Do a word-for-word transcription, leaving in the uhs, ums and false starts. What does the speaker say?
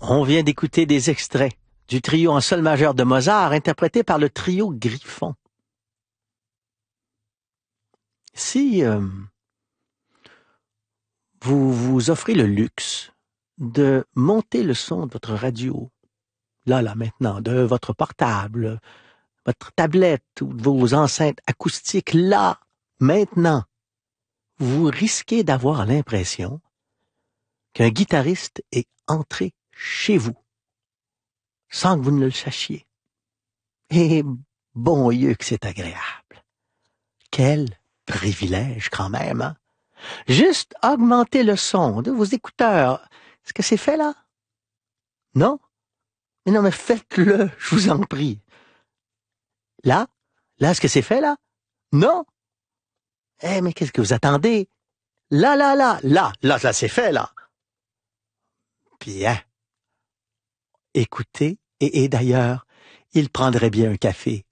On vient d'écouter des extraits du trio en sol majeur de Mozart interprété par le trio Griffon. Si euh, vous vous offrez le luxe de monter le son de votre radio, là, là, maintenant, de votre portable, votre tablette ou de vos enceintes acoustiques, là, maintenant, vous risquez d'avoir l'impression qu'un guitariste est entré chez vous, sans que vous ne le sachiez. Et bon Dieu que c'est agréable. Quel privilège quand même, hein? Juste augmenter le son de vos écouteurs. Est-ce que c'est fait là? Non? Mais non, mais faites-le, je vous en prie. Là? Là, est-ce que c'est fait là? Non? Eh, mais qu'est-ce que vous attendez? Là, là, là, là, là, là, c'est fait là. Bien. Écoutez, et, et d'ailleurs, il prendrait bien un café